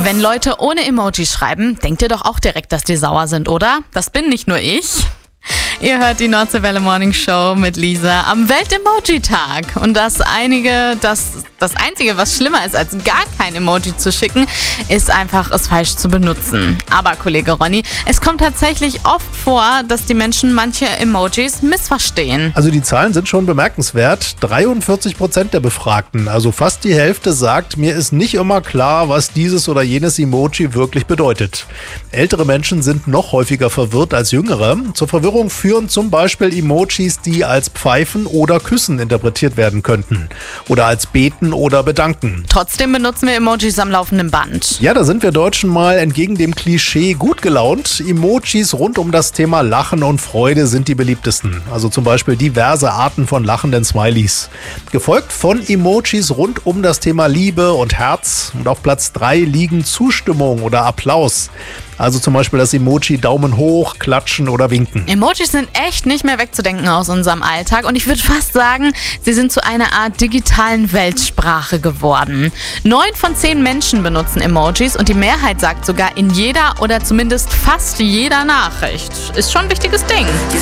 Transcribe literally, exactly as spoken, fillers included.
Wenn Leute ohne Emojis schreiben, denkt ihr doch auch direkt, dass die sauer sind, oder? Das bin nicht nur ich. Ihr hört die Nordsee-Welle Morning Show mit Lisa am Welt-Emoji-Tag. Und das einige, das, das Einzige, was schlimmer ist, als gar kein Emoji zu schicken, ist einfach, es falsch zu benutzen. Aber, Kollege Ronny, es kommt tatsächlich oft vor, dass die Menschen manche Emojis missverstehen. Also die Zahlen sind schon bemerkenswert. dreiundvierzig Prozent der Befragten, also fast die Hälfte, sagt, mir ist nicht immer klar, was dieses oder jenes Emoji wirklich bedeutet. Ältere Menschen sind noch häufiger verwirrt als jüngere. Zur Verwirrung führen zum Beispiel Emojis, die als Pfeifen oder Küssen interpretiert werden könnten. Oder als Beten oder Bedanken. Trotzdem benutzen wir Emojis am laufenden Band. Ja, da sind wir Deutschen mal entgegen dem Klischee gut gelaunt. Emojis rund um das Thema Lachen und Freude sind die beliebtesten. Also zum Beispiel diverse Arten von lachenden Smileys. Gefolgt von Emojis rund um das Thema Liebe und Herz. Und auf Platz drei liegen Zustimmung oder Applaus. Also zum Beispiel das Emoji Daumen hoch, klatschen oder winken. Emojis sind echt nicht mehr wegzudenken aus unserem Alltag und ich würde fast sagen, sie sind zu einer Art digitalen Weltsprache geworden. Neun von zehn Menschen benutzen Emojis und die Mehrheit sagt sogar in jeder oder zumindest fast jeder Nachricht. Ist schon ein wichtiges Ding.